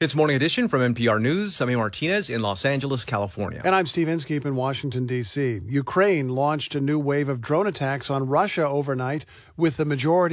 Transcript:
It's Morning Edition from NPR News. Sammy Martinez in Los Angeles, California. And I'm Steve Inskeep in Washington, D.C. Ukraine launched a new wave of drone attacks on Russia overnight, with the majority